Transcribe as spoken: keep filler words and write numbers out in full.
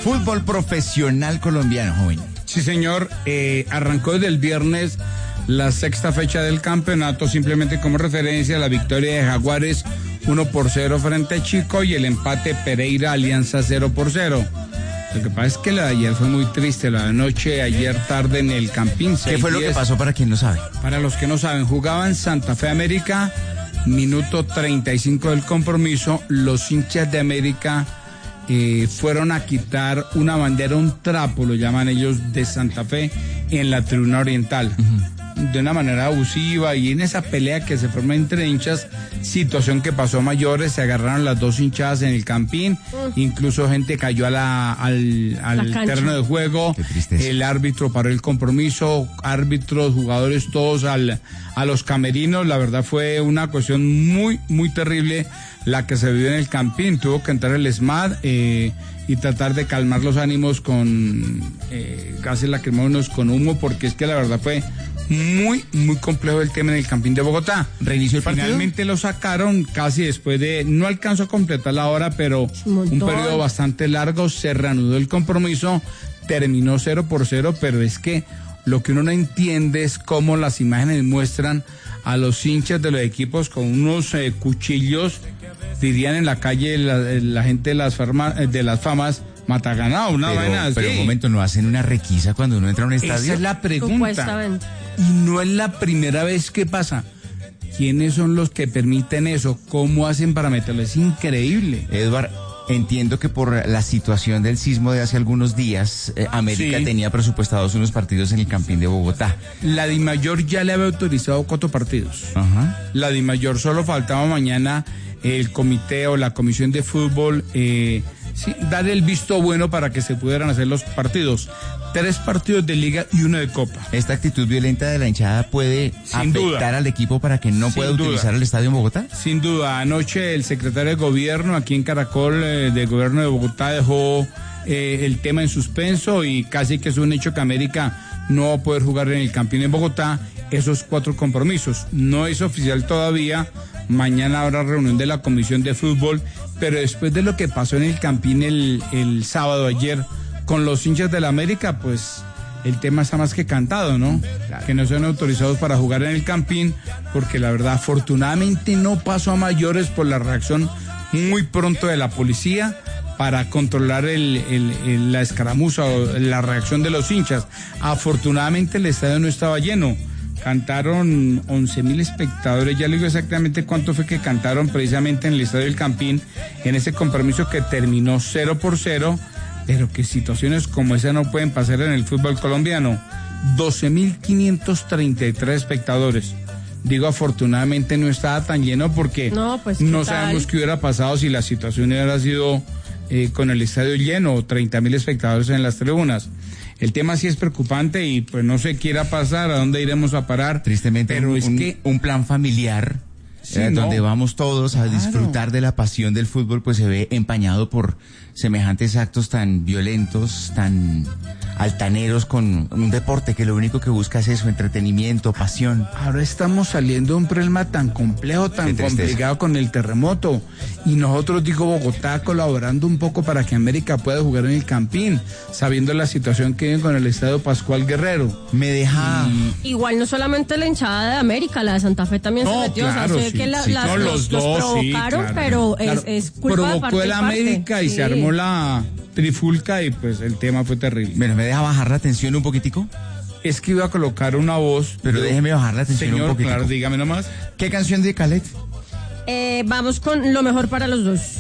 fútbol profesional colombiano, joven. Sí, señor, eh, arrancó desde el viernes la sexta fecha del campeonato, simplemente como referencia la victoria de Jaguares uno por cero frente a Chico y el empate Pereira Alianza cero por cero. Lo que pasa es que la de ayer fue muy triste, la de anoche, ayer tarde en el Campín. ¿Qué fue lo que pasó para quien no sabe? Para los que no saben, jugaban Santa Fe América, minuto treinta y cinco del compromiso, los hinchas de América eh, fueron a quitar una bandera, un trapo, lo llaman ellos, de Santa Fe en la tribuna oriental. Uh-huh. De una manera abusiva, y en esa pelea que se forma entre hinchas, situación que pasó a mayores, se agarraron las dos hinchadas en el Campín, mm. incluso gente cayó a la, al, al la terreno de juego, el árbitro paró el compromiso, árbitros, jugadores, todos al, a los camerinos. La verdad fue una cuestión muy, muy terrible la que se vivió en el Campín. Tuvo que entrar el SMAD eh, y tratar de calmar los ánimos con eh, gases lacrimógenos, con humo, porque es que la verdad fue muy, muy complejo el tema en el Campín de Bogotá. ¿Reinició el partido? Finalmente lo sacaron casi después de, no alcanzó a completar la hora, pero un, un periodo bastante largo, se reanudó el compromiso, terminó cero por cero, pero es que lo que uno no entiende es cómo las imágenes muestran a los hinchas de los equipos con unos eh, cuchillos, dirían en la calle la, la gente de las, farma, de las famas, mata ganado, una pero, vaina así. Pero un momento, ¿no hacen una requisa cuando uno entra a un estadio? Esa es la pregunta. Y no es la primera vez que pasa. ¿Quiénes son los que permiten eso? ¿Cómo hacen para meterlo? Es increíble. Edward, entiendo que por la situación del sismo de hace algunos días, eh, América sí. tenía presupuestados unos partidos en el Campín de Bogotá. La DIMAYOR ya le había autorizado cuatro partidos. Ajá. La DIMAYOR, solo faltaba mañana el comité o la comisión de fútbol eh, sí, dar el visto bueno para que se pudieran hacer los partidos. Tres partidos de liga y uno de copa. ¿Esta actitud violenta de la hinchada puede Sin afectar duda. al equipo para que no Sin pueda duda. utilizar el estadio en Bogotá? Sin duda. Anoche el secretario de gobierno aquí en Caracol, eh, de gobierno de Bogotá, dejó eh, el tema en suspenso y casi que es un hecho que América no va a poder jugar en el Campín en Bogotá esos cuatro compromisos. No es oficial todavía. Mañana habrá reunión de la comisión de fútbol, pero después de lo que pasó en el Campín el, el sábado ayer con los hinchas de la América, pues el tema está más que cantado, ¿no? Claro. Que no sean autorizados para jugar en el Campín, porque la verdad, afortunadamente no pasó a mayores por la reacción muy pronto de la policía para controlar el, el, el, la escaramuza o la reacción de los hinchas. Afortunadamente el estadio no estaba lleno. Cantaron once mil espectadores, ya le digo exactamente cuánto fue que cantaron precisamente en el estadio del Campín, en ese compromiso que terminó cero por cero, pero que situaciones como esa no pueden pasar en el fútbol colombiano. doce mil quinientos treinta y tres espectadores. Digo, afortunadamente no estaba tan lleno porque no, pues, no sabemos qué hubiera pasado si la situación hubiera sido eh, con el estadio lleno o treinta mil espectadores en las tribunas. El tema sí es preocupante y pues no se quiera pasar, a dónde iremos a parar. Tristemente, pero un, es un, que un plan familiar sí, eh, no. donde vamos todos a claro. disfrutar de la pasión del fútbol, pues se ve empañado por semejantes actos tan violentos, tan altaneros, con un deporte que lo único que busca es eso, entretenimiento, pasión. Ahora estamos saliendo de un problema tan complejo, tan complicado con el terremoto, y nosotros, digo, Bogotá colaborando un poco para que América pueda jugar en el Campín, sabiendo la situación que viven con el estadio Pascual Guerrero. Me deja... Y... Igual no solamente la hinchada de América, la de Santa Fe también no, se metió, claro, o sea, sé sí, que la, sí, las, no, los, los dos los provocaron, sí, claro, pero claro. es, es culpa Provocó de parte el América y sí. se armó la trifulca y pues el tema fue terrible. Bueno, ¿me deja bajar la tensión un poquitico? Es que iba a colocar una voz. Pero yo, déjeme bajar la tensión señor, un poquitico. Claro, dígame nomás. ¿Qué canción de Khaled? Eh, vamos con Lo Mejor para los Dos.